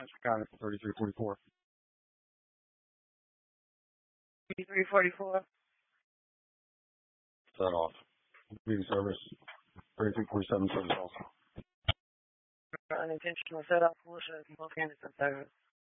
Central County for 3344. 3344. Set off. Meeting service. 3347 service also. Unintentional set off. Bullshit. Both candidates in service.